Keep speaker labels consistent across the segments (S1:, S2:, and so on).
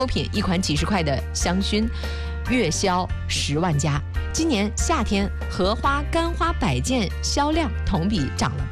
S1: 品一款几十块的香薰，月销10万加。今年夏天荷花、干花摆件销量同比涨了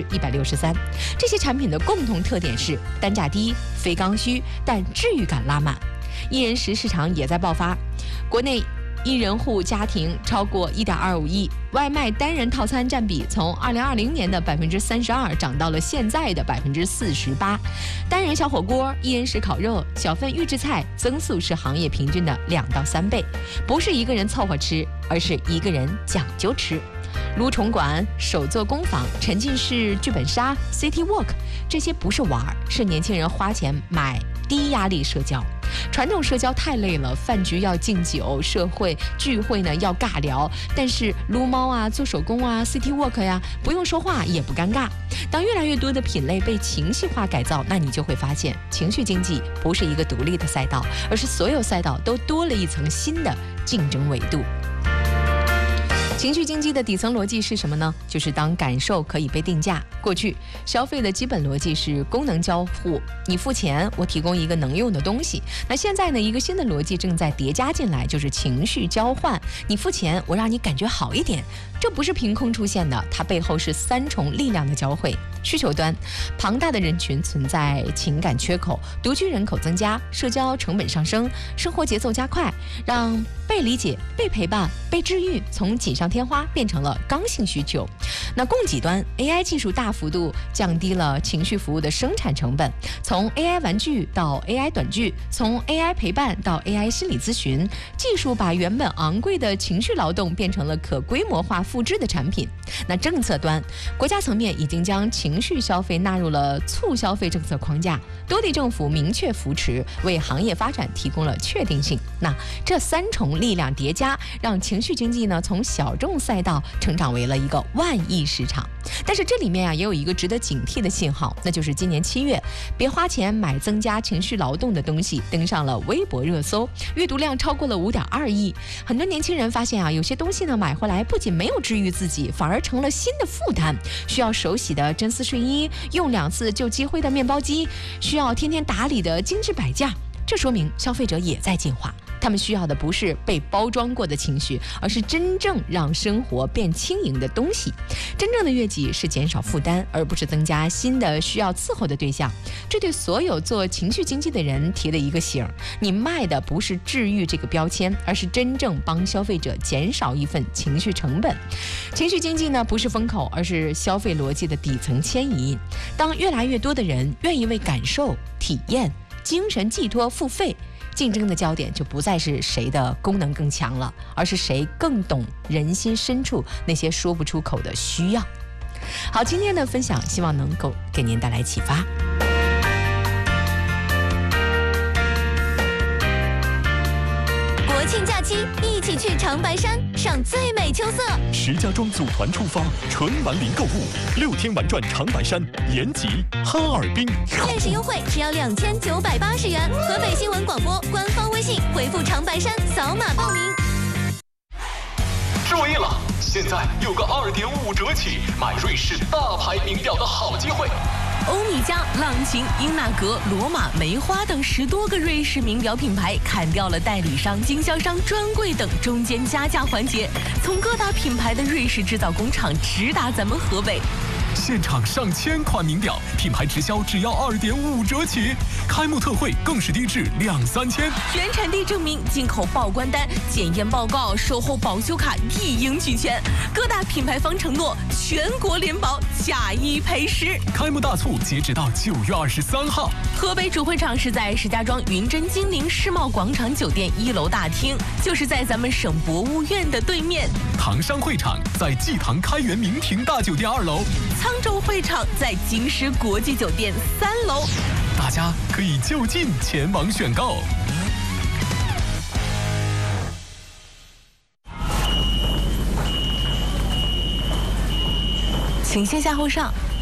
S1: 163%。这些产品的共同特点是单价低、非刚需，但治愈感拉满。一人食市场也在爆发，国内一人户家庭超过1.25亿，外卖单人套餐占比从2020年的32%涨到了现在的48%。单人小火锅、一人食烤肉、小份预制菜增速是行业平均的2到3倍，不是一个人凑合吃，而是一个人讲究吃。撸虫馆、手作工坊、沉浸式剧本杀、City Walk， 这些不是玩，是年轻人花钱买低压力社交。传统社交太累了，饭局要敬酒，社会聚会呢要尬聊，但是撸猫啊、做手工啊、City Walk 呀，不用说话也不尴尬。当越来越多的品类被情绪化改造，那你就会发现，情绪经济不是一个独立的赛道，而是所有赛道都多了一层新的竞争维度。情绪经济的底层逻辑是什么呢？就是当感受可以被定价。过去消费的基本逻辑是功能交互，你付钱，我提供一个能用的东西。那现在呢，一个新的逻辑正在叠加进来，就是情绪交换。你付钱，我让你感觉好一点。这不是凭空出现的，它背后是3重力量的交汇。需求端，庞大的人群存在情感缺口，独居人口增加，社交成本上升，生活节奏加快，让被理解、被陪伴、被治愈从锦上添花变成了刚性需求。那供给端 ，AI 技术大幅度降低了情绪服务的生产成本，从 AI 玩具到 AI 短剧，从 AI 陪伴到 AI 心理咨询，技术把原本昂贵的情绪劳动变成了可规模化复制的产品。那政策端，国家层面已经将情绪消费纳入了促消费政策框架，多地政府明确扶持，为行业发展提供了确定性。那这3重力量叠加，让情绪经济呢从小众赛道成长为了一个万亿市场。但是这里面也有一个值得警惕的信号，那就是今年7月，别花钱买增加情绪劳动的东西登上了微博热搜，阅读量超过了5.2亿。很多年轻人发现有些东西呢买回来不仅没有治愈自己，反而成了新的负担。需要手洗的真丝睡衣，用2次就积灰的面包机，需要天天打理的精致摆架。这说明消费者也在进化，他们需要的不是被包装过的情绪，而是真正让生活变轻盈的东西。真正的悦己是减少负担，而不是增加新的需要伺候的对象。这对所有做情绪经济的人提了一个醒：你卖的不是治愈这个标签，而是真正帮消费者减少一份情绪成本。情绪经济呢，不是风口，而是消费逻辑的底层牵引。当越来越多的人愿意为感受、体验、精神寄托付费，竞争的焦点就不再是谁的功能更强了，而是谁更懂人心深处那些说不出口的需要。好，今天的分享希望能够给您带来启发。
S2: 国庆假期一起去长白山赏最美秋色。
S3: 石家庄组团出发，纯玩林购物，6天玩转长白山、延吉、哈尔滨，
S2: 限时优惠只要2980元。河北新闻广播官方微信回复长白山扫码报名。
S3: 注意了，现在有个2.5折起买瑞士大牌名表的好机会。
S4: 欧米茄、浪琴、英纳格、罗马、梅花等10多个瑞士名表品牌砍掉了代理商、经销商、专柜等中间加价环节，从各大品牌的瑞士制造工厂直达咱们河北。
S3: 现场上千款名表，品牌直销只要2.5折起，开幕特惠更是低至2-3千。
S4: 原产地证明、进口报关单、检验报告、售后保修卡一应俱全。各大品牌方承诺全国联保，假一赔10。
S3: 开幕大促截止到9月23号。
S4: 河北主会场是在石家庄云臻金陵世贸广场酒店1楼大厅，就是在咱们省博物院的对面。
S3: 唐山会场在济唐开元明庭大酒店2楼。
S4: 沧州会场在京师国际酒店3楼，
S3: 大家可以就近前往选购。
S4: 请先下后上，